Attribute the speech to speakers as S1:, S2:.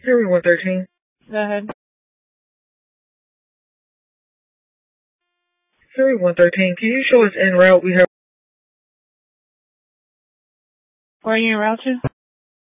S1: Area 113.
S2: Go ahead.
S1: Area 113, can you show us en route? We have.
S2: Where are you en route to?